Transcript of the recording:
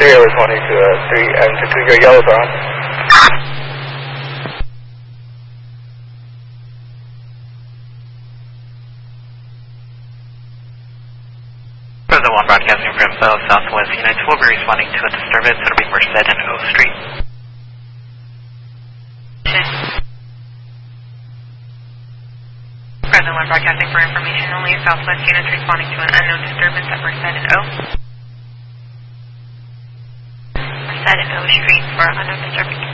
3 responding to 3 and to your yellow brown. President 1 broadcasting from Southwest United will be responding to a disturbance that will be Merced and O Street. President 1 broadcasting for information only. Southwest units responding to an unknown disturbance at Merced and O. Merced and O Street for unknown disturbance.